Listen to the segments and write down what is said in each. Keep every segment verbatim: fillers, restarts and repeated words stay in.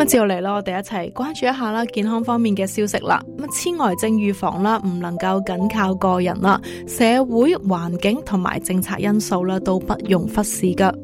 咁接落嚟啦，我哋一齊關注一下啦健康方面嘅消息啦。咁痴呆症預防啦，唔能夠僅靠個人啦，社會環境同埋政策因素啦，都不容忽視噶。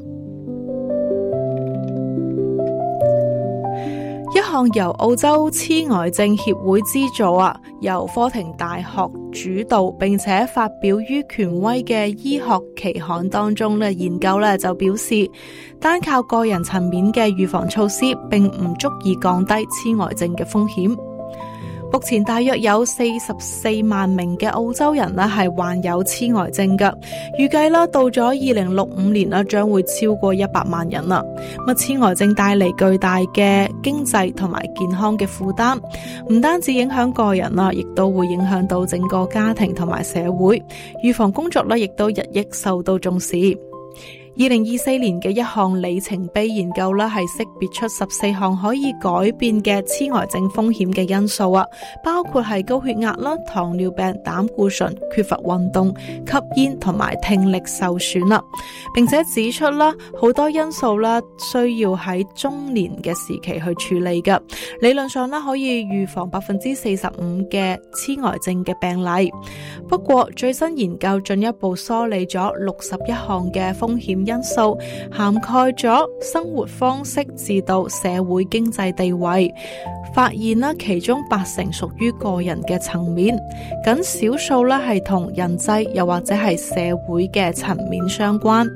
一項由澳洲痴呆症協會資助啊，由科廷大學主導並且發表於權威嘅醫學期刊當中咧，研究咧就表示，單靠個人層面嘅預防措施，並唔足以降低痴呆症嘅風險。目前大約有四十四萬名嘅澳洲人咧係患有痴呆症嘅，預計啦到咗二零六五年啦將會超過一百萬人啦。咁痴呆症帶嚟巨大嘅經濟同埋健康嘅負擔，唔單止影響個人啦，亦都會影響到整個家庭同埋社會。預防工作咧亦都日益受到重視。二零二四年嘅一項里程碑研究啦，係識別出十四項可以改變嘅痴呆症風險嘅因素啊，包括係高血壓啦、糖尿病、膽固醇、缺乏運動、吸煙同埋聽力受損啦，並且指出啦，好多因素啦需要喺中年嘅時期去處理嘅。理論上啦，可以預防百分之四十五嘅痴呆症嘅病例。不過最新研究進一步梳理咗六十一項嘅風險因素，涵蓋咗生活方式至到社會經濟地位，發現啦其中八成屬於個人嘅層面，僅少數啦係同人際又或者係社會嘅層面相關。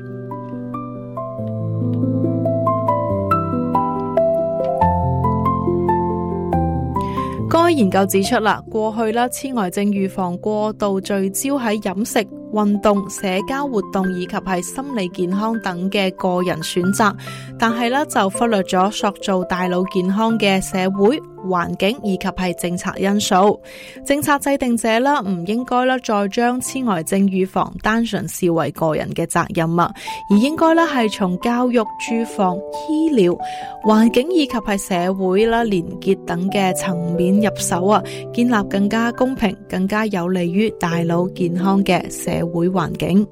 該研究指出啦，過去啦痴呆症預防過度聚焦喺飲食、運動、社交活動以及係心理健康等嘅個人選擇，但係咧就忽略咗塑造大腦健康嘅社會環境以及係政策因素。政策制定者啦唔應該啦再將痴呆症預防單純視為個人嘅責任啊，而應該咧係從教育、住房、醫療、環境以及係社會啦連結等嘅層面入手啊，建立更加公平、更加有利於大腦健康嘅社會環境。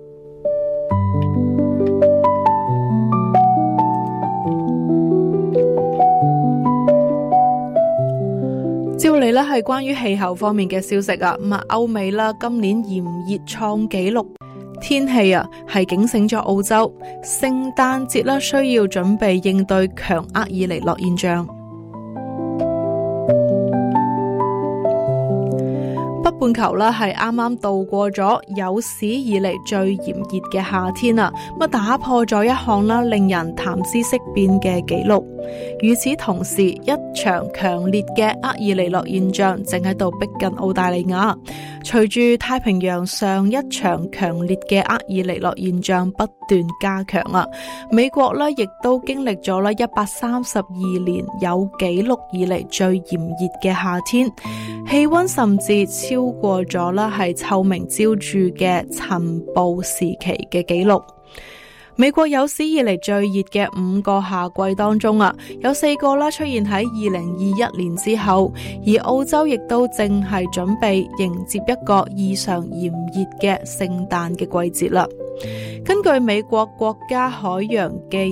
接嚟咧係關於氣候方面嘅消息啊，咁啊歐美啦今年炎熱創紀錄，天氣啊係警醒咗澳洲，聖誕節啦需要準備應對強厄爾尼諾現象。北半球啦係啱啱度過咗有史以嚟最炎熱嘅夏天啊，咁打破咗一項啦令人談之色變嘅紀錄。與此同時，一場強烈嘅厄爾尼諾現象正喺度逼近澳大利亞。隨住太平洋上一場強烈嘅厄爾尼諾現象不斷加強啊，美國呢亦都經歷咗啦一百三十二年有紀錄以嚟最炎熱嘅夏天，氣溫甚至超過咗啦係臭名昭著嘅塵暴時期嘅紀錄。美國有史以嚟最熱嘅五個夏季當中啊，有四個啦出現喺二零二一年之後，而澳洲亦都正係準備迎接一個異常炎熱嘅聖誕嘅季節啦。根據美國國家海洋暨